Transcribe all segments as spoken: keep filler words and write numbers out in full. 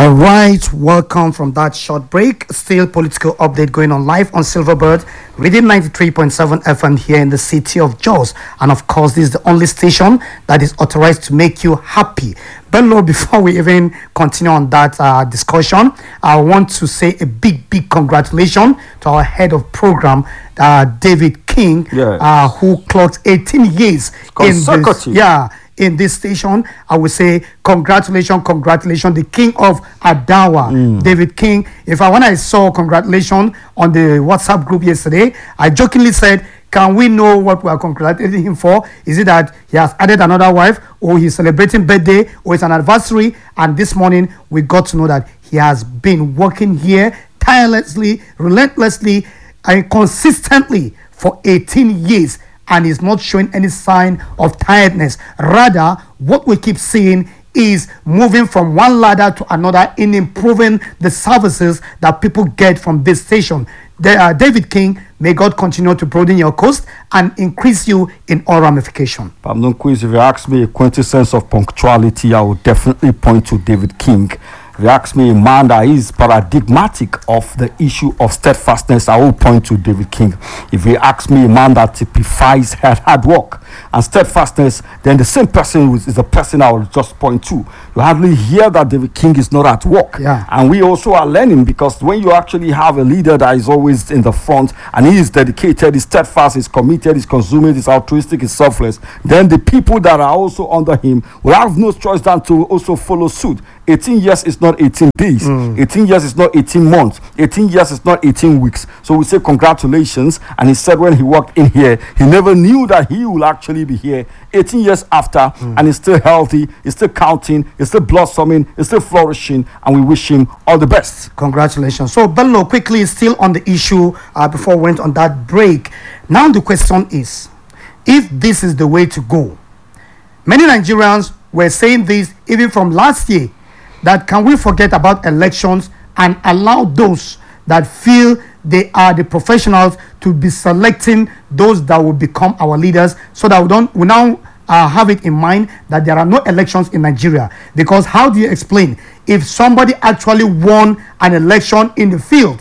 All right, welcome from that short break. Still political update going on live on Silverbird, reading ninety-three point seven F M here in the city of Jos. And of course, this is the only station that is authorized to make you happy. But Lord, before we even continue on that uh, discussion, I want to say a big, big congratulations to our head of program, uh, David King, yeah. uh, who clocked eighteen years in this. Yeah. In this station, I would say congratulations, congratulations, the king of Adawa, mm. David King. If I when I saw congratulations on the WhatsApp group yesterday, I jokingly said, can we know what we are congratulating him for? Is it that he has added another wife, or he's celebrating birthday, or it's an anniversary? And this morning, we got to know that he has been working here tirelessly, relentlessly, and consistently for eighteen years. And is not showing any sign of tiredness. Rather, what we keep seeing is moving from one ladder to another in improving the services that people get from this station. The, uh, David King, may God continue to broaden your coast and increase you in all ramification. Pamdon Quiz, if you ask me a quintessence of punctuality, I would definitely point to David King. If you ask me a man that is paradigmatic of the issue of steadfastness, I will point to David King. If you ask me a man that typifies hard, hard work and steadfastness, then the same person is the person I will just point to. You hardly hear that David King is not at work. Yeah. And we also are learning, because when you actually have a leader that is always in the front and he is dedicated, he's steadfast, he's committed, he's consuming, he's altruistic, he's selfless, then the people that are also under him will have no choice than to also follow suit. eighteen years is not eighteen days. Mm. eighteen years is not eighteen months. eighteen years is not eighteen weeks. So we say congratulations. And he said when he walked in here, he never knew that he will actually be here eighteen years after, mm. and he's still healthy, he's still counting, he's still blossoming, he's still flourishing, and we wish him all the best. Congratulations. So Bello, quickly, still on the issue uh, before we went on that break. Now the question is, if this is the way to go, many Nigerians were saying this even from last year, that can we forget about elections and allow those that feel they are the professionals to be selecting those that will become our leaders, so that we don't we now uh, have it in mind that there are no elections in Nigeria. Because how do you explain if somebody actually won an election in the field?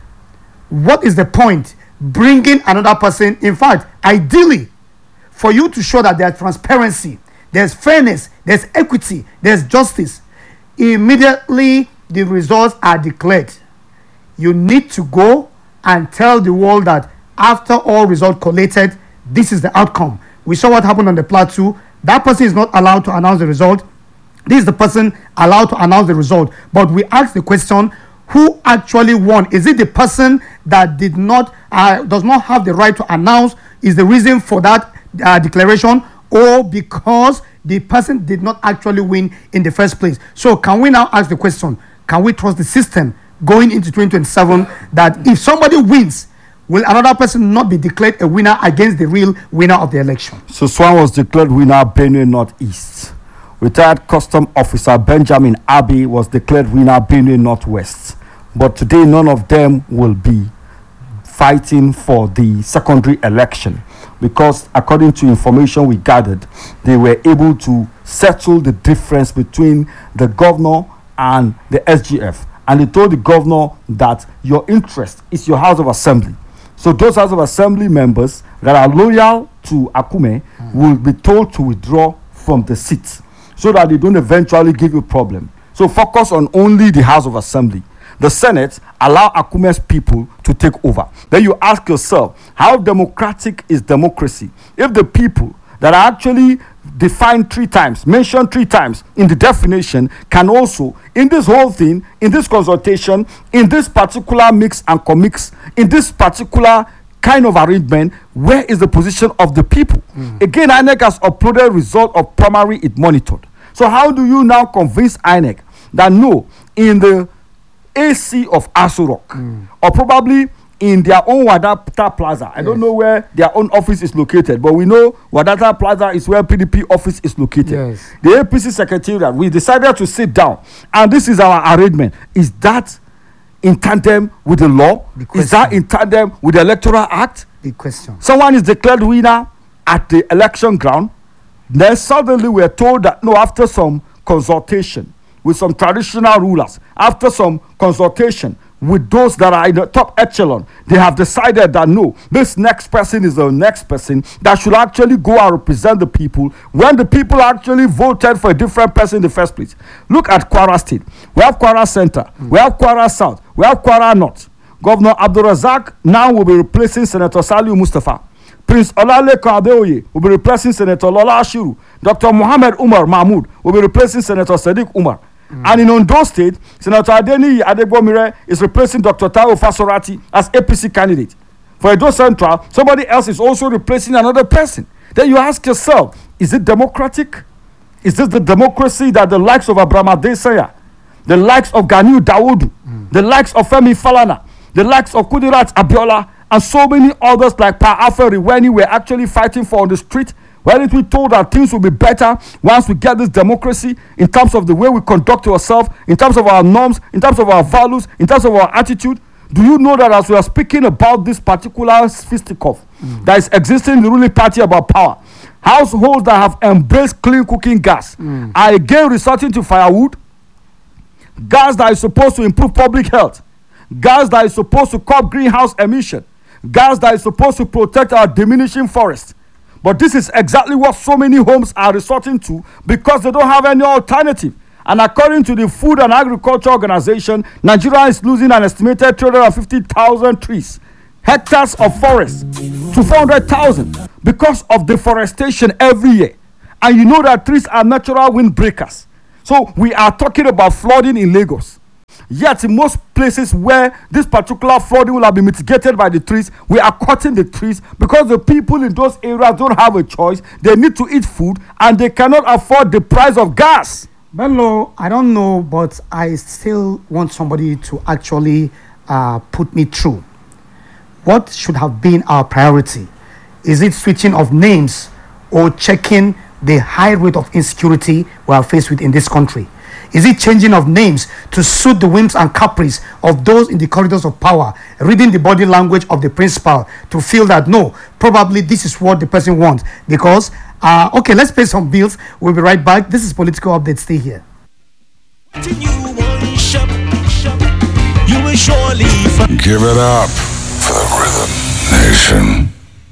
What is the point bringing another person? In fact, ideally, for you to show that there's transparency, there's fairness, there's equity, there's justice, immediately the results are declared, you need to go and tell the world that after all results collated, this is the outcome. We saw what happened on the plateau. That person is not allowed to announce the result. This is the person allowed to announce the result. But we ask the question, who actually won? Is it the person that did not uh, does not have the right to announce is the reason for that uh, declaration, or because the person did not actually win in the first place? So can we now ask the question, can we trust the system going into twenty twenty-seven, that if somebody wins, will another person not be declared a winner against the real winner of the election? So Swan was declared winner, Benue Northeast. Retired Custom Officer Benjamin Abbey was declared winner, Benue Northwest. But today, none of them will be fighting for the secondary election, because according to information we gathered, they were able to settle the difference between the governor and the S G F. And they told the governor that your interest is your House of Assembly. So those House of Assembly members that are loyal to Akume mm. will be told to withdraw from the seat, so that they don't eventually give you a problem. So focus on only the House of Assembly. The Senate allow Akume's people to take over. Then you ask yourself, how democratic is democracy if the people that are actually defined three times, mentioned three times in the definition, can also, in this whole thing, in this consultation, in this particular mix and commix, in this particular kind of arrangement, where is the position of the people? Mm. Again, I N E C has uploaded result of primary it monitored. So how do you now convince I N E C that no, in the A C of Aso Rock, mm. or probably in their own Wadata Plaza, I yes. don't know where their own office is located, but we know Wadata Plaza is where P D P office is located. Yes. The A P C secretariat, we decided to sit down, and this is our arrangement. Is that in tandem with the law? The is that in tandem with the Electoral Act? The question. Someone is declared winner at the election ground, then suddenly we are told that no, after some consultation, with some traditional rulers, after some consultation with those that are in the top echelon, they have decided that no, this next person is the next person that should actually go and represent the people when the people actually voted for a different person in the first place. Look at Kwara State. We have Kwara Center, mm. we have Kwara South, we have Kwara North. Governor Abdul Razak now will be replacing Senator Saliu Mustafa. Prince Olalekan Adeoye will be replacing Senator Lola Ashiru. Doctor Mohammed Umar Mahmoud will be replacing Senator Sadiq Umar. Mm. And in Ondo State, Senator Adeni Adegbomire is replacing Doctor Taiwo Fasorati as A P C candidate. For Edo Central, somebody else is also replacing another person. Then you ask yourself, is it democratic? Is this the democracy that the likes of Abraham Adesanya, the likes of Ganiu Dawodu, mm. the likes of Femi Falana, the likes of Kudirat Abiola, and so many others like Pa Aferi, when we were actually fighting for on the street? When it we told that things will be better once we get this democracy in terms of the way we conduct ourselves, in terms of our norms, in terms of our values, in terms of our attitude? Do you know that as we are speaking about this particular fisticuff mm. that is existing in the ruling party about power, households that have embraced clean cooking gas mm. are again resorting to firewood, gas that is supposed to improve public health, gas that is supposed to curb greenhouse emission, gas that is supposed to protect our diminishing forests? But this is exactly what so many homes are resorting to because they don't have any alternative. And according to the Food and Agriculture Organization, Nigeria is losing an estimated three hundred fifty thousand trees, hectares of forest, to four hundred thousand because of deforestation every year. And you know that trees are natural windbreakers. So we are talking about flooding in Lagos. Yet in most places where this particular flooding will have been mitigated by the trees, we are cutting the trees because the people in those areas don't have a choice. They need to eat food and they cannot afford the price of gas. Bello, I don't know, but I still want somebody to actually uh, put me through. What should have been our priority? Is it switching of names or checking the high rate of insecurity we are faced with in this country? Is it changing of names to suit the whims and caprice of those in the corridors of power, reading the body language of the principal to feel that no, probably this is what the person wants? Because, uh, okay, let's pay some bills. We'll be right back. This is Political Update. Stay here. Give it up for the Rhythm Nation.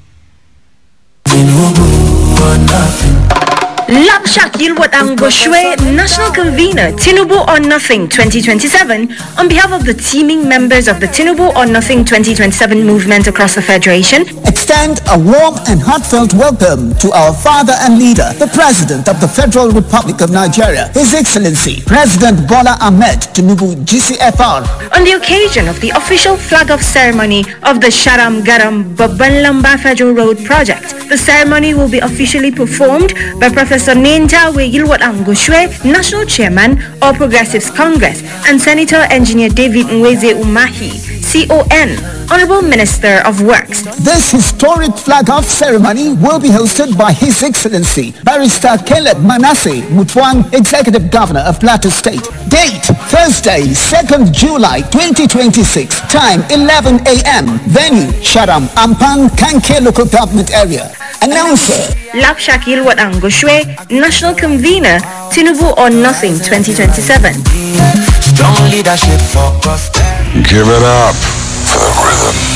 Lapshak Yilwat Angoshwe, National Convener, Tinubu or Nothing twenty twenty-seven, on behalf of the teaming members of the Tinubu or Nothing twenty twenty-seven movement across the Federation, extend a warm and heartfelt welcome to our father and leader, the President of the Federal Republic of Nigeria, His Excellency, President Bola Ahmed Tinubu, G C F R. On the occasion of the official flag-off ceremony of the Sharam Garam Babanlamba Federal Road project, the ceremony will be officially performed by Professor Nenjawe Yilwat Angoshwe, National Chairman, All Progressives Congress, and Senator Engineer David Nweze Umahi, C O N, Honorable Minister of Works. This historic flag-off ceremony will be hosted by His Excellency, Barrister Caleb Manasseh Mutwang, Executive Governor of Plateau State. Date, Thursday, second July twenty twenty-six. Time, eleven a m Venue, Sharam, Ampang, Kanke Local Government Area. Announcer, Lapshak Yilwat Angoshwe, National Convener, Tinubu or Nothing twenty twenty-seven. Strong leadership for prosperity. Give it up for the Rhythm